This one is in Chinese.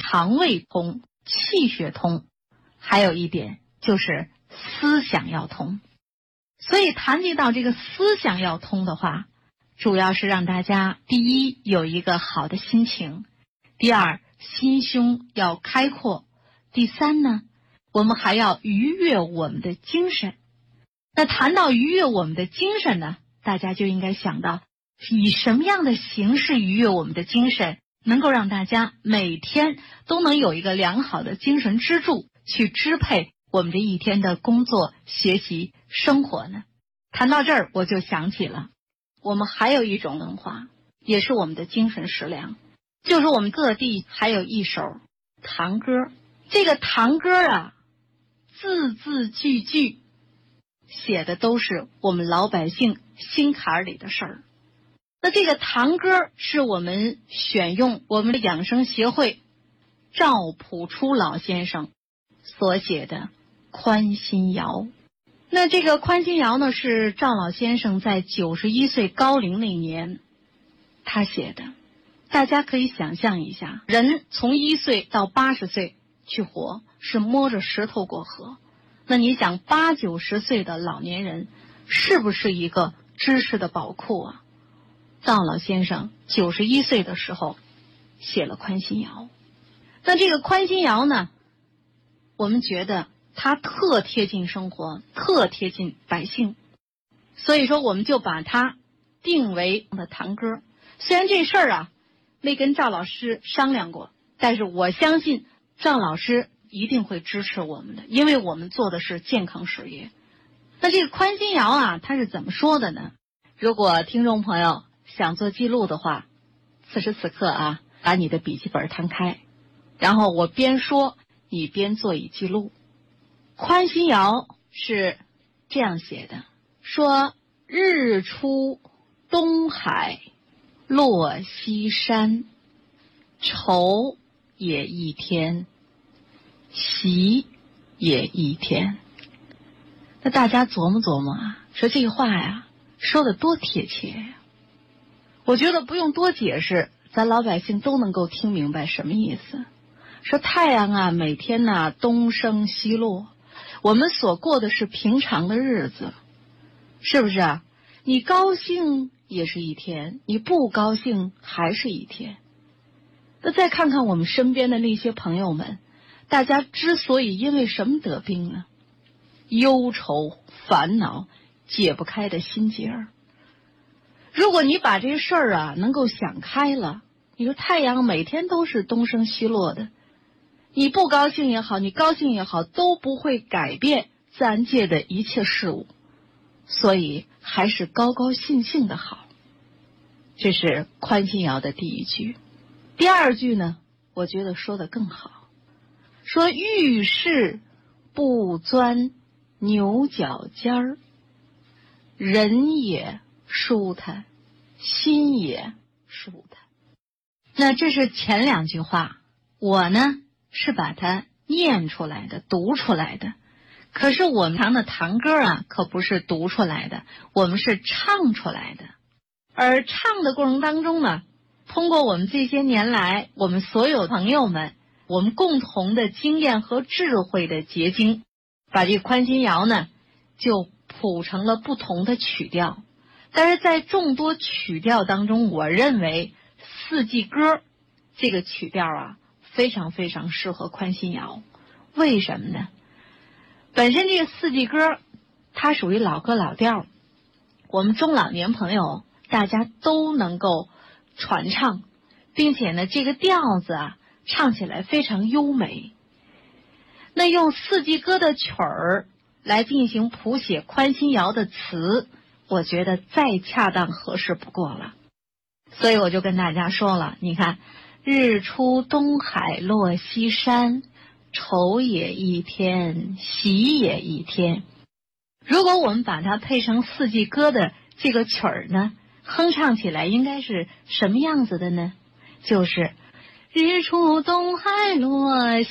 肠胃通、气血通，还有一点就是思想要通。所以谈及到这个思想要通的话，主要是让大家第一有一个好的心情，第二心胸要开阔，第三呢，我们还要愉悦我们的精神。那谈到愉悦我们的精神呢，大家就应该想到以什么样的形式愉悦我们的精神，能够让大家每天都能有一个良好的精神支柱去支配我们这一天的工作、学习、生活呢？谈到这儿，我就想起了我们还有一种文化，也是我们的精神食粮，就是我们各地还有一首唐歌。这个唐歌啊，字字句句写的都是我们老百姓心坎里的事儿。那这个唐歌是我们选用我们的养生协会赵朴初老先生所写的《宽心谣》。那这个《宽心谣》呢，是赵老先生在91岁高龄那年他写的。大家可以想象一下，人从1岁到80岁去活，是摸着石头过河。那你想80、90岁的老年人是不是一个知识的宝库啊？赵老先生91岁的时候写了《宽心谣》。那这个《宽心谣》呢，我们觉得它特贴近生活，特贴近百姓，所以说我们就把它定为的唐歌。虽然这事儿啊没跟赵老师商量过，但是我相信赵老师一定会支持我们的，因为我们做的是健康事业。那这个《宽心谣》啊，它是怎么说的呢？如果听众朋友想做记录的话，此时此刻啊，把你的笔记本摊开，然后我边说你边做一记录。《宽心谣》是这样写的，说日出东海落西山，愁也一天，喜也一天。那大家琢磨琢磨啊，说这个话呀说的多贴切呀！我觉得不用多解释，咱老百姓都能够听明白什么意思。说太阳啊每天呢东升西落，我们所过的是平常的日子，是不是啊？你高兴也是一天，你不高兴还是一天。那再看看我们身边的那些朋友们，大家之所以因为什么得病呢？忧愁烦恼解不开的心结儿。如果你把这事儿啊能够想开了，你说太阳每天都是东升西落的，你不高兴也好，你高兴也好，都不会改变自然界的一切事物，所以还是高高兴兴的好。这是《宽心谣》的第一句。第二句呢，我觉得说得更好，说遇事不钻牛角尖儿，人也舒坦，心也舒坦。那这是前两句话，我呢是把它念出来的，读出来的。可是我们唱的唐歌啊，可不是读出来的，我们是唱出来的。而唱的过程当中呢，通过我们这些年来，我们所有朋友们，我们共同的经验和智慧的结晶，把这个《宽心谣》呢，就谱成了不同的曲调。但是在众多曲调当中，我认为四季歌这个曲调啊，非常非常适合《宽心谣》。为什么呢？本身这个四季歌它属于老歌老调，我们中老年朋友大家都能够传唱，并且呢这个调子啊唱起来非常优美。那用四季歌的曲儿来进行谱写《宽心谣》的词，我觉得再恰当合适不过了。所以我就跟大家说了，你看日出东海落西山，愁也一天，喜也一天。如果我们把它配成四季歌的这个曲儿呢，哼唱起来应该是什么样子的呢？就是日出东海落